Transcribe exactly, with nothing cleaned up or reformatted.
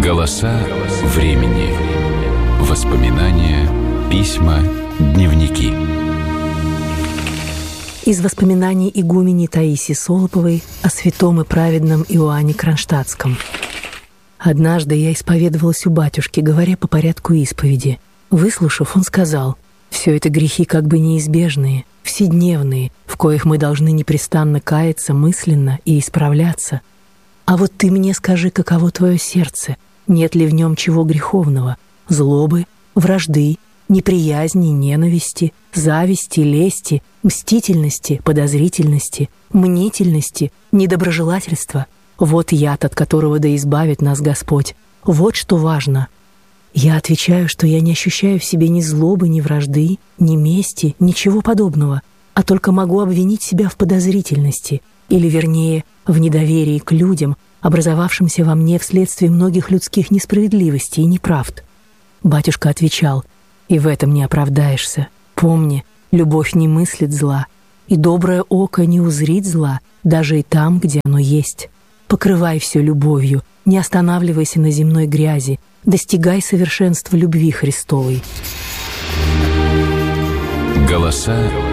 Голоса времени. Воспоминания, письма, дневники. Из воспоминаний игумени Таисии Солоповой о святом и праведном Иоанне Кронштадтском. Однажды я исповедовалась у батюшки, говоря по порядку исповеди. Выслушав, он сказал: «Все это грехи как бы неизбежные, вседневные, в коих мы должны непрестанно каяться мысленно и исправляться. А вот ты мне скажи, каково твое сердце, нет ли в нем чего греховного, злобы, вражды, неприязни, ненависти, зависти, лести, мстительности, подозрительности, мнительности, недоброжелательства. Вот яд, от которого да избавит нас Господь. Вот что важно». Я отвечаю, что я не ощущаю в себе ни злобы, ни вражды, ни мести, ничего подобного, а только могу обвинить себя в подозрительности, или, вернее, в недоверии к людям, образовавшимся во мне вследствие многих людских несправедливостей и неправд. Батюшка отвечал: «И в этом не оправдаешься. Помни, любовь не мыслит зла, и доброе око не узрит зла, даже и там, где оно есть. Покрывай все любовью, не останавливайся на земной грязи, достигай совершенства любви Христовой». Голоса